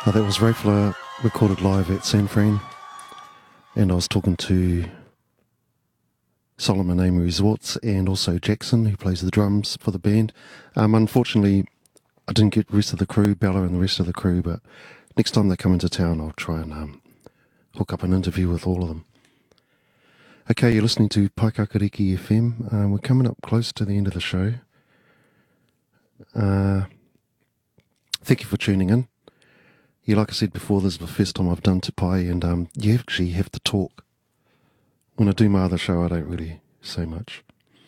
That was Rayfler recorded live at San Fran, and I was talking to Solomon Amory Zwartz and also Jackson, who plays the drums for the band. Unfortunately, I didn't get the rest of the crew, Bella and the rest of the crew, but next time they come into town, I'll try and hook up an interview with all of them. Okay, you're listening to Paikakariki FM. We're coming up close to the end of the show. Thank you for tuning in. Yeah, like I said before, this is the first time I've done Te Pai, and you actually have to talk. When I do my other show, I don't really say much,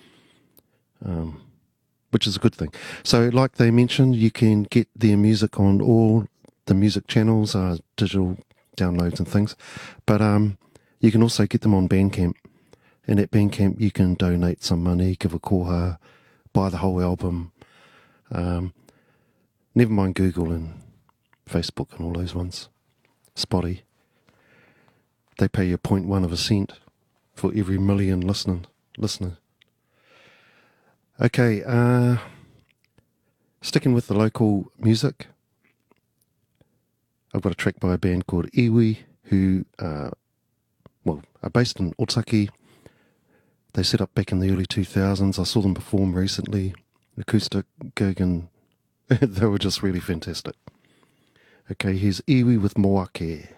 which is a good thing. So, like they mentioned, you can get their music on all the music channels, digital downloads and things, but you can also get them on Bandcamp. And at Bandcamp, you can donate some money, give a koha, buy the whole album. Never mind Google and Facebook and all those ones. Spotty. They pay you 0.1 of a cent for every million listener. Okay, sticking with the local music, I've got a track by a band called Iwi, who are based in Otaki. They set up back in the early 2000s. I saw them perform recently, acoustic gig, and they were just really fantastic. Okay, here's Iwi with Moake.